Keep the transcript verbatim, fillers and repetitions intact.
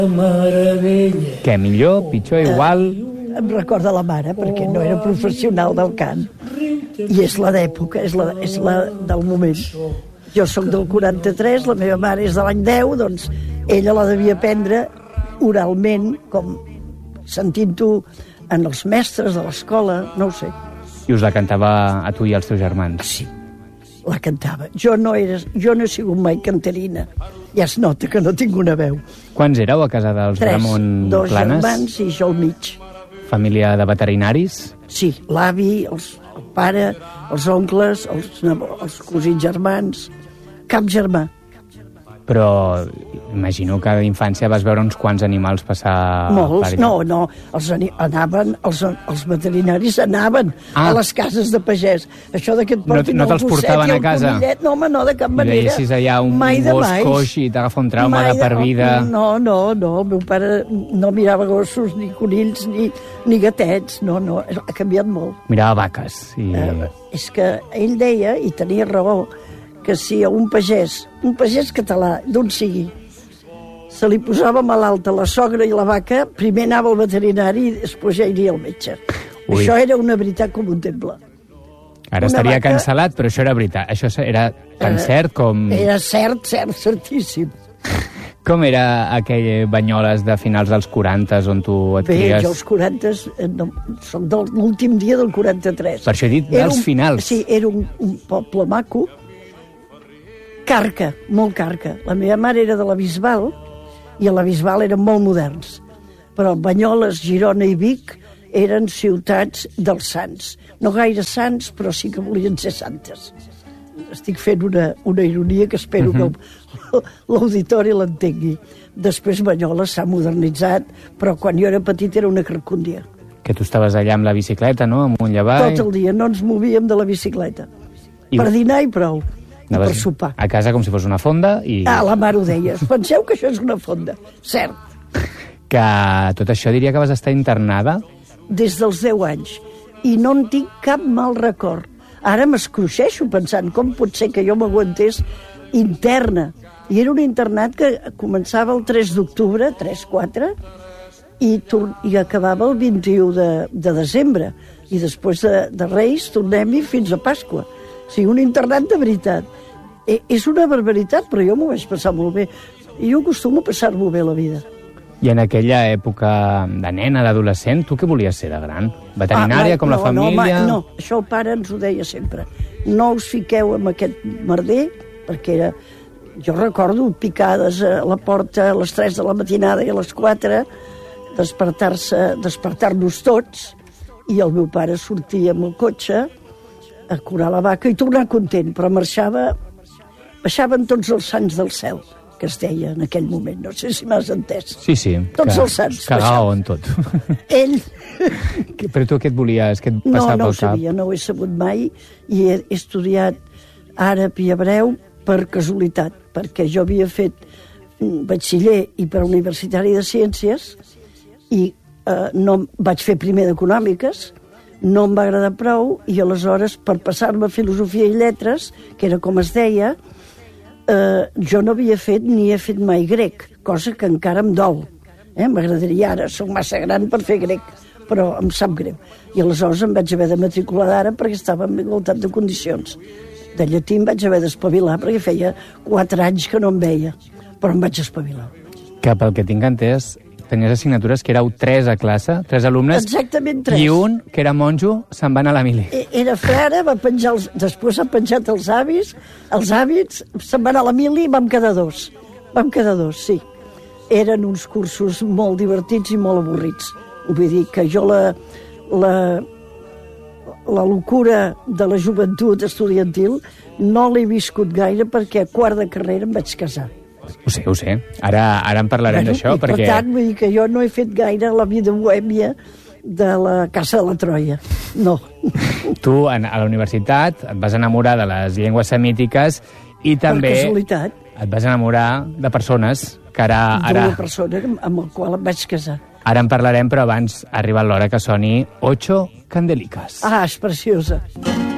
Què, millor, pitjor, igual? Eh, em recorda la mare, perquè no era professional del cant. I és la d'època, és la, és la del moment. Jo sóc del quaranta-tres, la meva mare és de l'any deu, doncs ella la devia aprendre oralment, com sentint-ho en els mestres de l'escola, no ho sé. I us la cantava a tu i als teus germans? Sí, la cantava. Jo no, era, jo no he sigut mai cantarina. Ja es nota que no tinc una veu. Quants éreu a casa dels Tres, Ramon dos Planes? germans i jo al mig. Família de veterinaris? Sí, l'avi, els, el pare, els oncles, els, els cosins germans, cap germà. Però imagino que d'infància vas veure uns quants animals passar... Molts, no, no, els anaven, els, els veterinaris anaven ah. a les cases de pagès. Això de que et portin no, no te'ls portaven a casa? Conillet, no, home, no, de cap manera. I veiessis allà un mai gos mai. coix i t'agafa un trauma mai de per vida... No, no, no, el meu pare no mirava gossos, ni conills, ni, ni gatets, no, no, ha canviat molt. Mirava vaques. I... Eh, és que ell deia, i tenia raó, que si a un pagès, un pagès català, d'on sigui, se li posava malalta la sogra i la vaca, primer anava al veterinari i després ja iria al metge. Ui. Això era una veritat com un temple. Ara una estaria vaca... cancel·lat, però això era veritat. Això era tan eh, cert com... Era cert, cert, certíssim. Com era aquell Banyoles de finals dels quaranta on tu et Bé, cries? Bé, jo els quaranta, no, soc de l'últim dia del quaranta-tres. Per això he dit dels un, finals. Sí, era un, un poble maco, carca, molt carca. La meva mare era de la Bisbal, i a la Bisbal eren molt moderns. Però Banyoles, Girona i Vic eren ciutats dels sants. No gaire sants, però sí que volien ser santes. Estic fent una, una ironia que espero uh-huh. que l'auditori l'entengui. Després Banyoles s'ha modernitzat, però quan jo era petit era una carcúndia. Que tu estaves allà amb la bicicleta, no?, amunt i avall. Tot el dia, no ens movíem de la bicicleta. I... Per dinar i prou. I per sopar. A casa com si fos una fonda i... Ah, la mare ho deia. Penseu que això és una fonda. Cert. Que tot això diria que vas estar internada? Des dels deu anys. I no en tinc cap mal record. Ara m'escruixeixo pensant com pot ser que jo m'aguantés interna. I era un internat que començava el tres d'octubre, tres quatre, i, i acabava el vint-i-u de, de desembre. I després de, de Reis tornem-hi fins a Pasqua. O sigui, un internat de veritat. Eh, és una barbaritat, però jo m'ho vaig passar molt bé. I jo acostumo a passar-m'ho bé la vida. I en aquella època de nena, d'adolescent, tu què volies ser de gran? Veterinària, ah, no, com la no, família? No, no, això el pare ens ho deia sempre. No us fiqueu amb aquest merder, perquè era... Jo recordo picades a la porta a les tres de la matinada i a les quatre, despertar-se, despertar-nos tots, i el meu pare sortia amb el cotxe a curar la vaca i tornar content, però marxava... Baixaven tots els sants del cel, que es deia en aquell moment. No sé si m'has entès. Sí, sí. Tots que, els sants. Cagao en tot. Ell... Però tu què et volies? Què et passava no, no pel cap? No, no ho sabia, no ho he sabut mai, i he estudiat àrab i hebreu per casualitat, perquè jo havia fet batxiller i per universitari de ciències, i eh, no vaig fer primer d'econòmiques, no em va agradar prou, i aleshores, per passar-me a filosofia i lletres, que era com es deia, eh, jo no havia fet ni he fet mai grec, cosa que encara em dol. Eh? M'agradaria ara, soc massa gran per fer grec, però em sap greu. I aleshores em vaig haver de matricular d'ara perquè estava en igualtat de condicions. De llatí em vaig haver d'espavilar perquè feia quatre anys que no em veia, però em vaig espavilar. Que pel que tinc entès, tenies assignatures que éreu tres a classe, tres alumnes. Exactament tres. I un, que era monjo, se'n va anar a la mili. Era frare, va penjar els, després s'han penjat els avis, els hàbits, se'n va anar a la mili i vam quedar dos. Vam quedar dos, sí. Eren uns cursos molt divertits i molt avorrits. Vull dir que jo la, la, la locura de la joventut estudiantil no l'he viscut gaire perquè a quart de carrera em vaig casar. Ho sé, ho sé. Ara, ara en parlarem bueno, d'això. Per perquè... tant, vull dir que jo no he fet gaire la vida bohèmia de la Casa de la Troia. No. Tu, en, a la universitat, et vas enamorar de les llengües semítiques i també... Per casualitat. Et vas enamorar de persones que ara... ara... D'una persona amb la qual em vaig casar. Ara en parlarem, però abans ha arribat l'hora que soni Ocho Candelicas. Ah, és preciosa.